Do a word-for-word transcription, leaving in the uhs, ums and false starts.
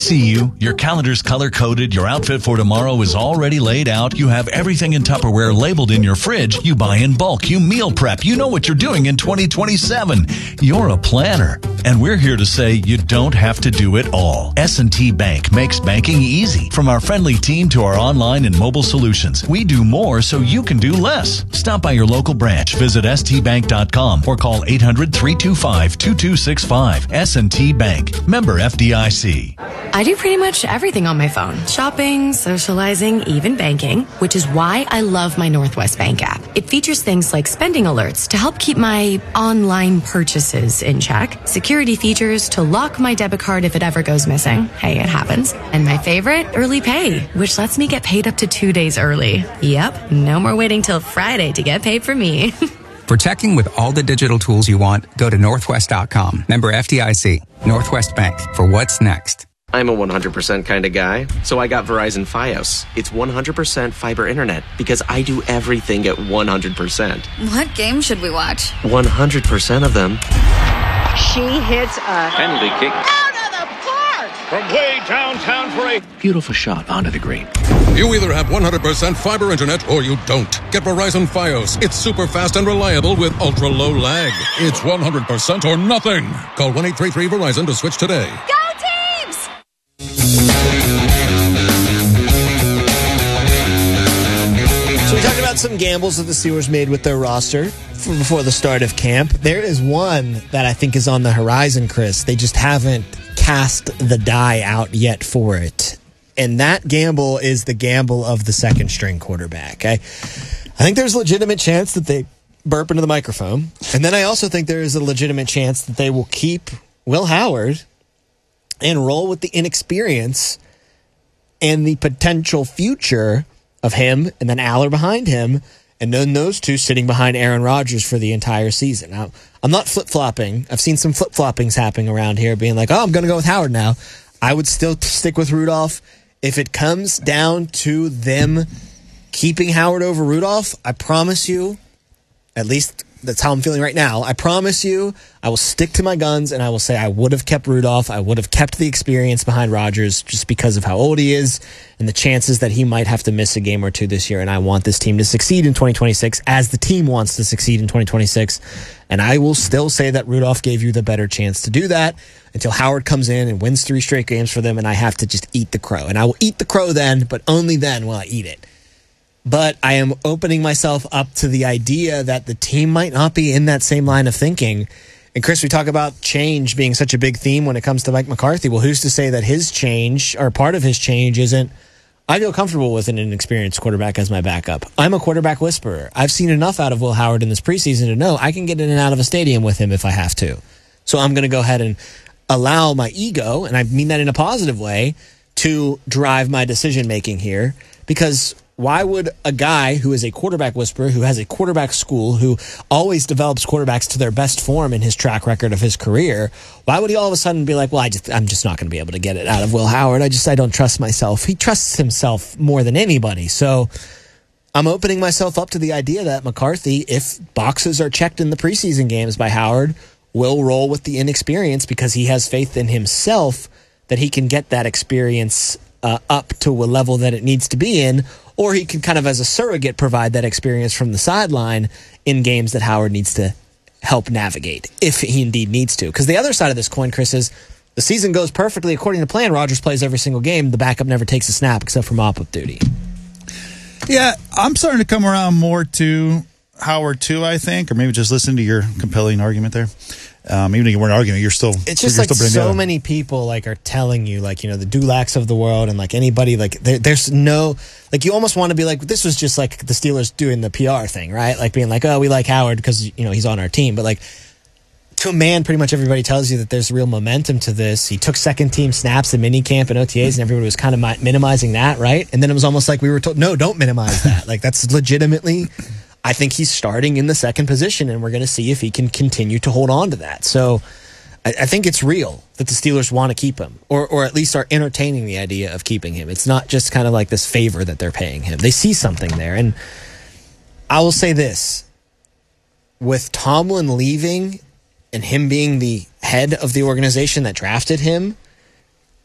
See you. Your calendar's color-coded. Your outfit for tomorrow is already laid out. You have everything in Tupperware labeled in your fridge. You buy in bulk. You meal prep. You know what you're doing in twenty twenty-seven. You're a planner. And we're here to say you don't have to do it all. S and T Bank makes banking easy. From our friendly team to our online and mobile solutions, we do more so you can do less. Stop by your local branch. Visit s t bank dot com or call eight hundred, three two five, two two six five. S and T Bank. Member F D I C. I do pretty much everything on my phone. Shopping, socializing, even banking, which is why I love my Northwest Bank app. It features things like spending alerts to help keep my online purchases in check, security features to lock my debit card if it ever goes missing. Hey, it happens. And my favorite, early pay, which lets me get paid up to two days early. Yep, no more waiting till Friday to get paid for me. For checking with all the digital tools you want, go to northwest dot com. Member F D I C. Northwest Bank. For what's next. I'm a one hundred percent kind of guy, so I got Verizon Fios. It's one hundred percent fiber internet because I do everything at one hundred percent. What game should we watch? one hundred percent of them. She hits a penalty kick out of the park from way downtown for a beautiful shot onto the green. You either have one hundred percent fiber internet or you don't. Get Verizon Fios. It's super fast and reliable with ultra low lag. It's one hundred percent or nothing. Call one eight three three Verizon to switch today. Go Teams! So we talked about some gambles that the Steelers made with their roster for before the start of camp. There is one that I think is on the horizon, Chris. They just haven't cast the die out yet for it. And that gamble is the gamble of the second string quarterback. I, I think there's a legitimate chance that they burp into the microphone. And then I also think there is a legitimate chance that they will keep Will Howard and roll with the inexperience and the potential future of him and then Aller behind him, and then those two sitting behind Aaron Rodgers for the entire season. Now, I'm not flip-flopping. I've seen some flip-floppings happening around here, being like, oh, I'm going to go with Howard now. I would still stick with Rudolph. If it comes down to them keeping Howard over Rudolph, I promise you, at least that's how I'm feeling right now, I promise you I will stick to my guns and I will say I would have kept Rudolph. I would have kept the experience behind Rodgers just because of how old he is and the chances that he might have to miss a game or two this year. And I want this team to succeed in twenty twenty-six as the team wants to succeed in twenty twenty-six. And I will still say that Rudolph gave you the better chance to do that until Howard comes in and wins three straight games for them and I have to just eat the crow. And I will eat the crow then, but only then will I eat it. But I am opening myself up to the idea that the team might not be in that same line of thinking. And Chris, we talk about change being such a big theme when it comes to Mike McCarthy. Well, who's to say that his change, or part of his change, isn't, I feel comfortable with an inexperienced quarterback as my backup. I'm a quarterback whisperer. I've seen enough out of Will Howard in this preseason to know I can get in and out of a stadium with him if I have to. So I'm going to go ahead and allow my ego, and I mean that in a positive way, to drive my decision-making here. Because why would a guy who is a quarterback whisperer, who has a quarterback school, who always develops quarterbacks to their best form in his track record of his career, why would he all of a sudden be like, well, I just, I'm just not going to be able to get it out of Will Howard. I just, I don't trust myself. He trusts himself more than anybody. So I'm opening myself up to the idea that McCarthy, if boxes are checked in the preseason games by Howard, will roll with the inexperience because he has faith in himself that he can get that experience uh, up to a level that it needs to be in, or he can kind of as a surrogate provide that experience from the sideline in games that Howard needs to help navigate, if he indeed needs to. Because the other side of this coin, Chris, is the season goes perfectly according to plan. Rodgers plays every single game. The backup never takes a snap except for mop-up duty. Yeah, I'm starting to come around more to Howard too, I think, or maybe just listen to your compelling argument there. Um, even if you weren't arguing, you're still. It's just you're like still so down. many people like are telling you, like, you know, the Dulacs of the world, and like anybody, like there, there's no, like you almost want to be like, this was just like the Steelers doing the P R thing, right? Like being like, oh, we like Howard because you know he's on our team, but like to a man, pretty much everybody tells you that there's real momentum to this. He took second team snaps in minicamp and O T As, and everybody was kind of minimizing that, right? And then it was almost like we were told, no, don't minimize that. Like that's legitimately. I think he's starting in the second position, and we're going to see if he can continue to hold on to that. So I, I think it's real that the Steelers want to keep him, or or at least are entertaining the idea of keeping him. It's not just kind of like this favor that they're paying him. They see something there. And I will say this. With Tomlin leaving and him being the head of the organization that drafted him,